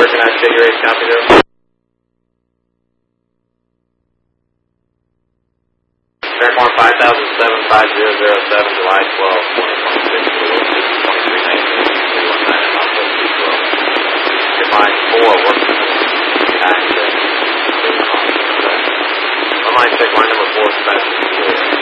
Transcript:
Organized figure 8, copy this. Fairmore 50075007, July 12, 2026, to the wind 2319, 319 at Northwest 212. Your line 4, working access. Line 6, line number 4, Spanish.